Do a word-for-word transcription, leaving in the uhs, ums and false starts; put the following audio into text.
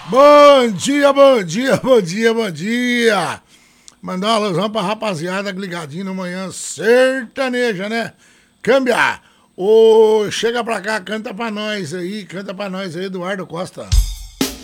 Bom dia, bom dia, bom dia, bom dia. Mandar uma alusão pra rapaziada ligadinho no Manhã Sertaneja, né? Câmbia. Ô, chega pra cá, canta pra nós aí, canta pra nós aí, Eduardo Costa.